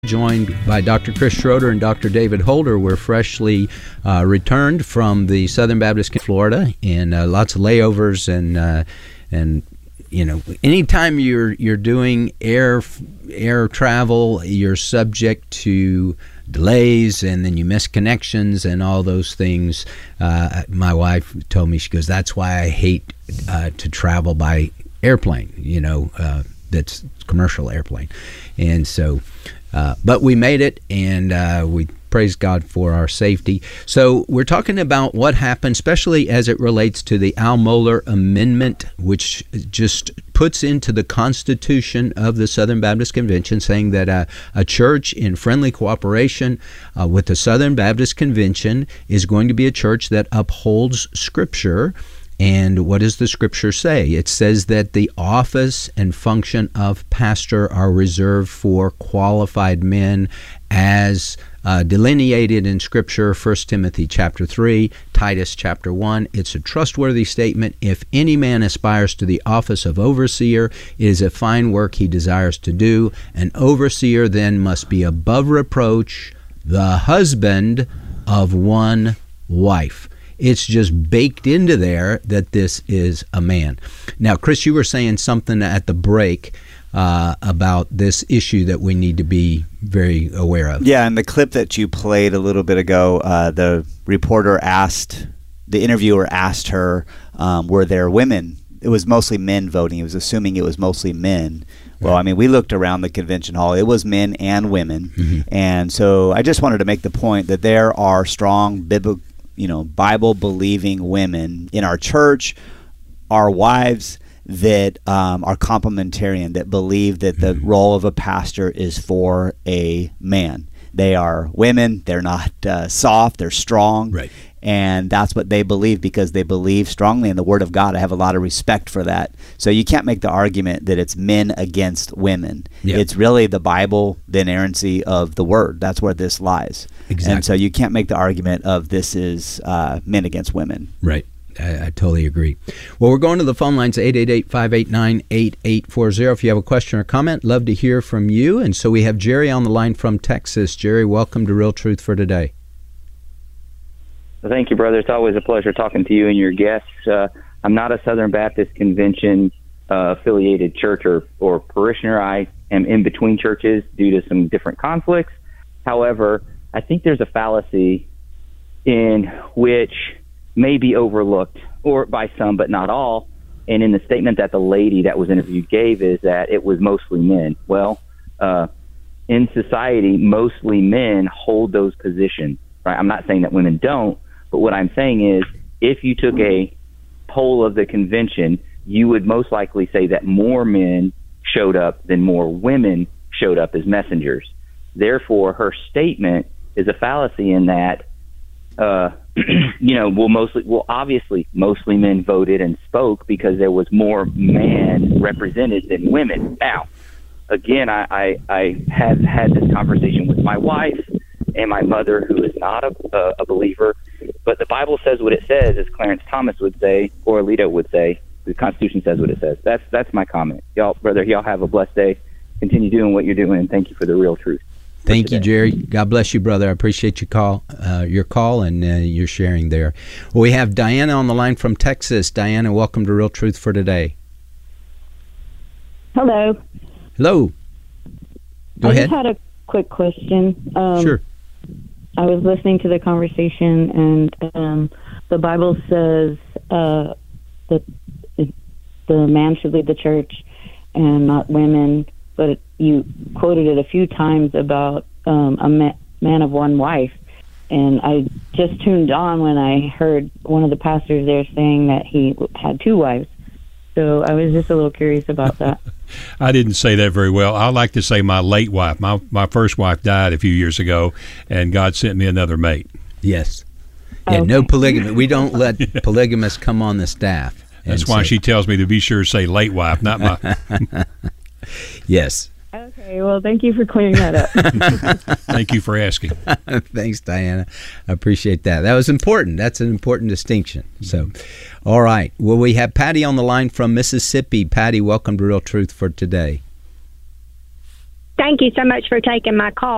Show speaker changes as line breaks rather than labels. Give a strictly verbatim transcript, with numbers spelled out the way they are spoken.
Joined by Doctor Chris Schroeder and Doctor David Holder. We're freshly uh, returned from the Southern Baptist in Florida, and uh, lots of layovers, and uh, and you know, anytime you're you're doing air air travel, you're subject to delays, and then you miss connections and all those things. Uh, my wife told me, she goes, "That's why I hate uh, to travel by airplane. You know, uh, that's commercial airplane," and so. Uh, but we made it, and uh, we praise God for our safety. So we're talking about what happened, especially as it relates to the Al Mohler Amendment, which just puts into the Constitution of the Southern Baptist Convention, saying that uh, a church in friendly cooperation uh, with the Southern Baptist Convention is going to be a church that upholds Scripture. And what does the Scripture say? It says that the office and function of pastor are reserved for qualified men as uh, delineated in Scripture, First Timothy chapter three, Titus chapter one. It's a trustworthy statement. If any man aspires to the office of overseer, it is a fine work he desires to do. An overseer then must be above reproach, the husband of one wife. It's just baked into there that this is a man. Now, Chris, you were saying something at the break uh, about this issue that we need to be very aware of.
Yeah, and the clip that you played a little bit ago, uh, the reporter asked, the interviewer asked her, um, were there women? It was mostly men voting. He was assuming it was mostly men. Well, I mean, we looked around the convention hall. It was men and women. Mm-hmm. And so I just wanted to make the point that there are strong biblical you know, Bible-believing women in our church, our wives that um, are complementarian, that believe that the role of a pastor is for a man. They are women. They're not uh, soft. They're strong.
Right.
And that's what they believe because they believe strongly in the Word of God. I have a lot of respect for that. So you can't make the argument that it's men against women. Yep. It's really the Bible, the inerrancy of the Word. That's where this lies.
Exactly.
And so you can't make the argument of this is uh, men against women.
Right. I, I totally agree. Well, we're going to the phone lines, eight eight eight, five eight nine, eight eight four zero. If you have a question or comment, love to hear from you. And so we have Jerry on the line from Texas. Jerry, welcome to Real Truth for Today.
Thank you, brother. It's always a pleasure talking to you and your guests. Uh, I'm not a Southern Baptist Convention uh, affiliated church or, or parishioner. I am in between churches due to some different conflicts. However, I think there's a fallacy in which may be overlooked or by some, but not all. And in the statement that the lady that was interviewed gave is that it was mostly men. Well, uh, in society, mostly men hold those positions. Right? I'm not saying that women don't, but what I'm saying is if you took a poll of the convention, you would most likely say that more men showed up than more women showed up as messengers. Therefore, her statement is a fallacy in that, uh, you know, well, mostly, well, obviously, mostly men voted and spoke because there was more men represented than women. Now, again, I, I, I have had this conversation with my wife and my mother, who is not a, a, a believer, but the Bible says what it says, as Clarence Thomas would say, or Alito would say. The Constitution says what it says. That's that's my comment. Y'all, brother, y'all have a blessed day. Continue doing what you're doing, and thank you for the real truth.
Thank you, Jerry. God bless you, brother. I appreciate your call, uh, your call, and uh, your sharing there. Well, we have Diana on the line from Texas. Diana, welcome to Real Truth for Today.
Hello.
Hello. Go
I
ahead.
just had a quick question. Um,
sure.
I was listening to the conversation, and um, the Bible says uh, that it, the man should lead the church and not women, but it, you quoted it a few times about um, a ma- man of one wife, and I just tuned on when I heard one of the pastors there saying that he had two wives. So I was just a little curious about that.
I didn't say that very well. I like to say my late wife. My my first wife died a few years ago, and God sent me another mate.
Yes. Yeah,
okay.
No polygamy. We don't let polygamists come on the staff.
That's why
say,
she tells me to be sure to say late wife, not my.
Yes.
Okay, well, thank you for clearing that up.
Thank you for asking.
Thanks, Diana. I appreciate that. That was important. That's an important distinction. So, all right. Well, we have Patty on the line from Mississippi. Patty, welcome to Real Truth for Today.
Thank you so much for taking my call.